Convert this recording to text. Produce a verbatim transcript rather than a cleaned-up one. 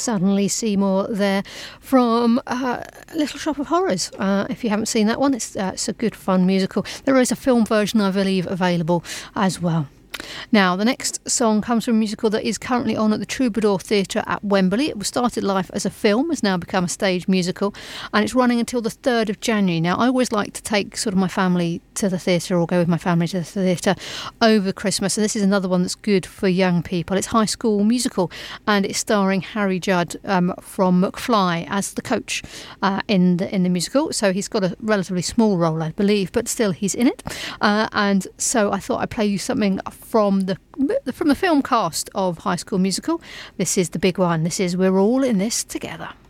Suddenly Seymour there from uh, Little Shop of Horrors. Uh, if you haven't seen that one, it's, uh, it's a good fun musical. There is a film version, I believe, available as well. Now, the next song comes from a musical that is currently on at the Troubadour Theatre at Wembley. It was started life as a film, has now become a stage musical, and it's running until the third of January. Now, I always like to take sort of my family to the theatre or go with my family to the theatre over Christmas, and this is another one that's good for young people. It's High School Musical, and it's starring Harry Judd um, from McFly as the coach uh, in the in the musical. So he's got a relatively small role, I believe, but still he's in it. Uh, and so I thought I'd play you something from the from the film cast of High School Musical. This is the big one. This is We're All in This Together.